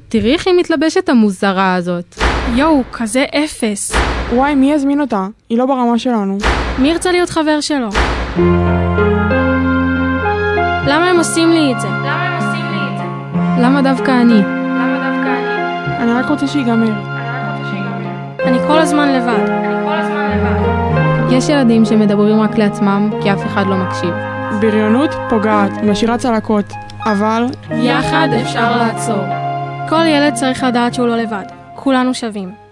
תראי איך היא מתלבשת המוזרה הזאת. יואו, כזה אפס. וואי, מי יזמין אותה? היא לא ברמה שלנו. מי ירצה להיות חבר שלו? למה הם עושים לי את זה? למה דווקא אני? אני רק רוצה שיגמר. אני כל הזמן לבד. יש ילדים שמדברים רק לעצמם כי אף אחד לא מקשיב. בריונות פוגעת, משאירה צלקות. אבל יחד אפשר לעצור. כל ילד צריך לדעת שהוא לא לבד. כולנו שווים.